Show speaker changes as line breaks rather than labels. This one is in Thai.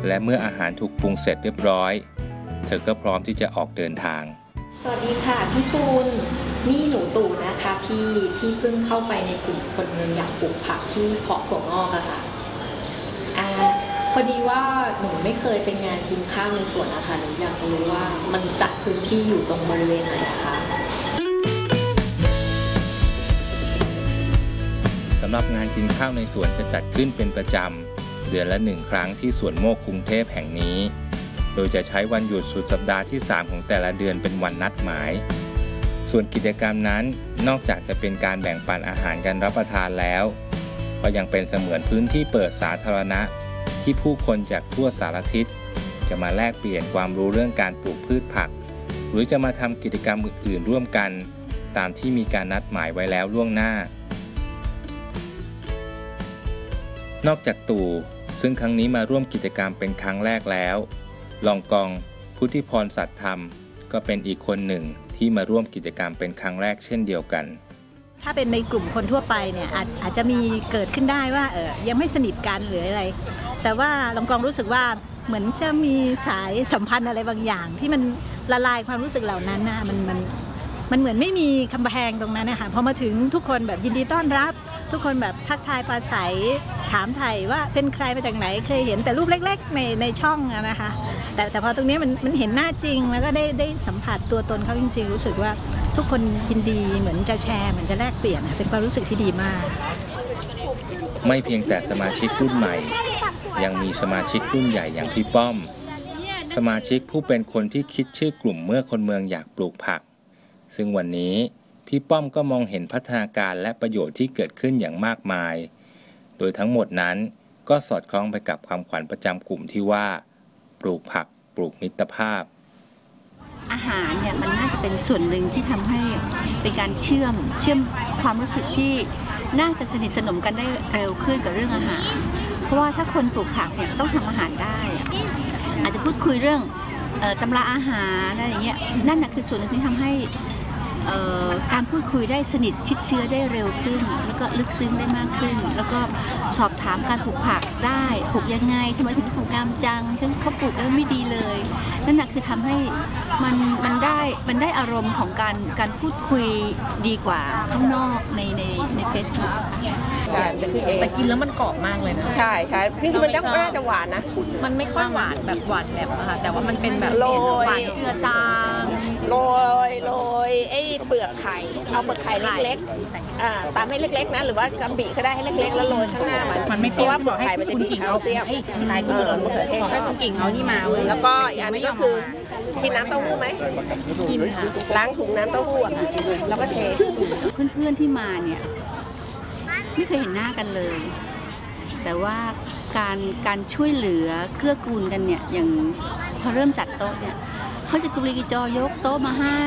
และเมื่ออาหารถูกปรุงเสร็จเรียบร้อยเธอก็พร้อมที่จะออกเดินทาง
สวัสดีค่ะพี่ตูนนี่หนูตู่นะคะพี่ที่เพิ่งเข้าไปในกลุ่มคนเมืองอยากปลูกผักที่เพาะถั่วงอกอะค่ะพอดีว่าหนูไม่เคยเป็นงานกินข้าวในสวนนะคะหนูอยากจะรู้ว่ามันจัดพื้นที่อยู่ตรงบริเวณไหนคะ
สำหรับงานกินข้าวในสวนจะจัดขึ้นเป็นประจำเดือนละ1 ครั้งที่สวนโมกกรุงเทพแห่งนี้โดยจะใช้วันหยุดสุดสัปดาห์ที่3ของแต่ละเดือนเป็นวันนัดหมายส่วนกิจกรรมนั้นนอกจากจะเป็นการแบ่งปันอาหารกันรับประทานแล้วก็ยังเป็นเสมือนพื้นที่เปิดสาธารณะที่ผู้คนจากทั่วสารทิศจะมาแลกเปลี่ยนความรู้เรื่องการปลูกพืชผักหรือจะมาทำกิจกรรมอื่นๆร่วมกันตามที่มีการนัดหมายไว้แล้วล่วงหน้านอกจากตู่ซึ่งครั้งนี้มาร่วมกิจกรรมเป็นครั้งแรกแล้วลองกองพุทธิพรสัตย์ธรรมก็เป็นอีกคนหนึ่งที่มาร่วมกิจกรรมเป็นครั้งแรกเช่นเดียวกัน
ถ้าเป็นในกลุ่มคนทั่วไปเนี่ยอาจจะมีเกิดขึ้นได้ว่ายังไม่สนิทกันหรืออะไรแต่ว่าลองกองรู้สึกว่าเหมือนจะมีสายสัมพันธ์อะไรบางอย่างที่มันละลายความรู้สึกเหล่านั้นนะมันเหมือนไม่มีกำแพงตรงนั้นนะคะพอมาถึงทุกคนแบบยินดีต้อนรับทุกคนแบบทักทายปราศัยถามไถ่ว่าเป็นใครมาจากไหนเคยเห็นแต่รูปเล็กๆในช่องนะคะแต่พอตรงนี้มันเห็นหน้าจริงแล้วก็ได้สัมผัสตัวตนเขาจริงๆรู้สึกว่าทุกคนยินดีเหมือนจะแชร์เหมือนจะแลกเปลี่ยนเป็นความรู้สึกที่ดีมาก
ไม่เพียงแต่สมาชิกรุ่นใหม่ยังมีสมาชิกรุ่นใหญ่อย่างพี่ป้อมสมาชิกผู้เป็นคนที่คิดชื่อกลุ่มเมื่อคนเมืองอยากปลูกผักซึ่งวันนี้พี่ป้อมก็มองเห็นพัฒนาการและประโยชน์ที่เกิดขึ้นอย่างมากมายโดยทั้งหมดนั้นก็สอดคล้องไปกับความขวัญประจำกลุ่มที่ว่าปลูกผักปลูกมิตรภาพ
อาหารเนี่ยมันน่าจะเป็นส่วนหนึ่งที่ทำให้เป็นการเชื่อมความรู้สึกที่น่าจะสนิทสนมกันได้เร็วขึ้นกับเรื่องอาหารเพราะว่าถ้าคนปลูกผักเนี่ยต้องทำอาหารได้อาจจะพูดคุยเรื่องตำราอาหารอะไรอย่างเงี้ยนั่นนะคือส่วนหนึ่งที่ทำให้การพูดคุยได้สนิทชิดเชื้อได้เร็วขึ้นแล้วก็ลึกซึ้งได้มากขึ้นแล้วก็สอบถามการปลูกผักได้ปลูกยังไงทำไมถึงปลูกงามจังฉันเขาปลูกแล้วไม่ดีเลยนั่นนะคือทำให้มันได้อารมณ์ของการพูดคุยดีกว่าข้างนอกใน Facebook
ใช่จะขึ้นเองแต่กินแล้วมันกรอบมากเลยนะ
ใช่ที่มันน่าจะหวานนะ
มันไม่ค่อยหวานแบบหวานแหลมอะค่ะแต่ว่ามันเป็นแบบหวานเจือจาง
โรยไอ้เปลือกไข่เอาเปลือกไข่เล็กๆตามให้เล็กๆนะหรือว่ากำบี่ก็ได้ให้เล็กๆแล้วโรยข้างหน้ามันไม่เพราะว่าเปลือกไข่มันจะมีแคลเซียม
ใช่คุณกิ่งเอานี่มา
แล้วก็อีกอันนึงก็คือกินน้ำเต้าหู้ไหม
กินค่ะ
ล้างถุงน้ำเต้าหู้แล้วก็เท
เพื่อนๆที่มาเนี่ยไม่เคยเห็นหน้ากันเลยแต่ว่าการช่วยเหลือเกื้อกูลกันเนี่ยอย่างพอเริ่มจัดโต๊ะเนี่ยเขาจะกุลีกิจอยกโต๊ะมาให้